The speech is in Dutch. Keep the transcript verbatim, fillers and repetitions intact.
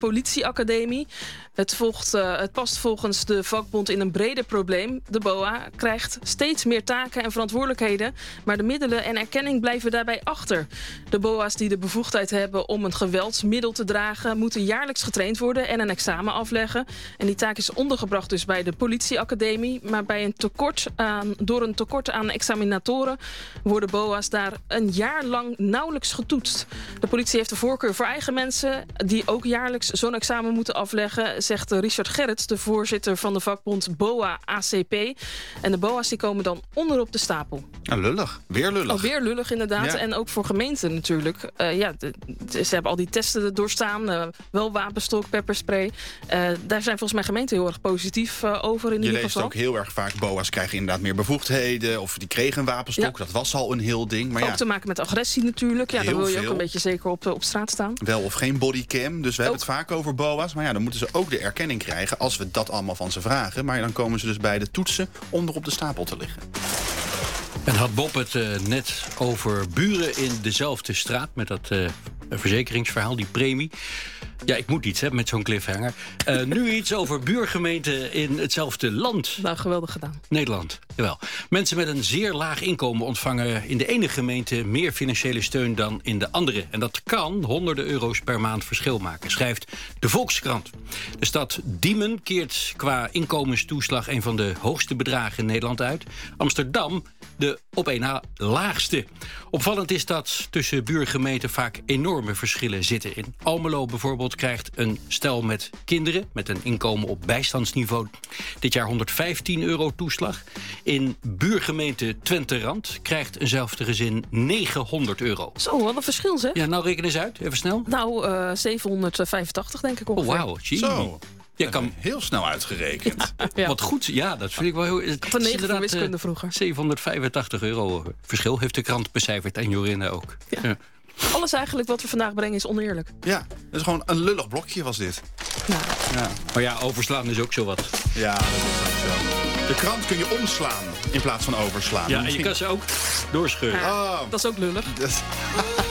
politieacademie. Het, volgt, uh, het past volgens de vakbond in een breder probleem. De B O A krijgt steeds meer taken en verantwoordelijkheden, maar de middelen en erkenning blijven daarbij achter. De B O A's die de bevoegdheid hebben om een geweldsmiddel te dragen, moeten jaarlijks getraind worden en een examen afleggen. En die taak is ondergebracht dus bij de politieacademie, maar bij een tekort aan, door een tekort aan examinatoren worden B O A's daar een jaar lang nauwelijks getoetst. De politie heeft de voorkeur voor eigen mensen die ook jaarlijks zo'n examen moeten afleggen, zegt Richard Gerrits, de voorzitter van de vakbond B O A-A C P. En de B O A's die komen dan onderop de stapel. Nou, lullig. Weer lullig. Oh, weer lullig, inderdaad. Ja. En ook voor gemeenten natuurlijk. Uh, ja, de, de, ze hebben al die testen doorstaan. Uh, wel wapenstok, pepperspray. Uh, daar zijn volgens mij gemeenten heel erg positief uh, over in Je ieder leest geval. ook heel erg vaak, B O A's krijgen inderdaad meer bevoegdheden. Of die kregen een wapenstok. Ja. Dat was al een heel ding. Maar ook ja, te maken met agressie natuurlijk. Ja, heel dan wil je veel. ook een beetje zeker op, op straat staan. Wel of geen bodycam. Dus we ook. hebben het vaak over B O A's. Maar ja, dan moeten ze ook de erkenning krijgen als we dat allemaal van ze vragen. Maar dan komen ze dus bij de toetsen onder op de stapel te liggen. En had Bob het uh, net over buren in dezelfde straat met dat uh, verzekeringsverhaal, die premie. Ja, ik moet iets hè, met zo'n cliffhanger. Uh, nu iets over buurgemeenten in hetzelfde land. Nou, geweldig gedaan. Nederland, jawel. Mensen met een zeer laag inkomen ontvangen in de ene gemeente meer financiële steun dan in de andere. En dat kan honderden euro's per maand verschil maken, schrijft de Volkskrant. De stad Diemen keert qua inkomenstoeslag een van de hoogste bedragen in Nederland uit. Amsterdam de op één na laagste. Opvallend is dat tussen buurgemeenten vaak enorme verschillen zitten. In Almelo bijvoorbeeld krijgt een stel met kinderen met een inkomen op bijstandsniveau dit jaar honderdvijftien euro toeslag. In buurgemeente Twente-Rand krijgt eenzelfde gezin negenhonderd euro. Zo, wat een verschil zeg. Ja, nou reken eens uit, even snel. Nou, uh, zevenhonderdvijfentachtig denk ik Oh, ongeveer. wauw. Gee. Zo. Je kan Heel snel uitgerekend. Ja. Wat goed, ja, dat vind ik wel heel... Het Van is negen voor wiskunde uh, vroeger. zevenhonderdvijfentachtig euro verschil heeft de krant becijferd en Jorinne ook. Ja. Ja. Alles eigenlijk wat we vandaag brengen is oneerlijk. Ja, dat is gewoon een lullig blokje was dit. Nou, Ja, Maar ja, overslaan is ook zo wat. ja dat is ook zo. De krant kun je omslaan in plaats van overslaan. Ja, en je kan ze ook doorscheuren. Oh, dat is ook lullig. dat-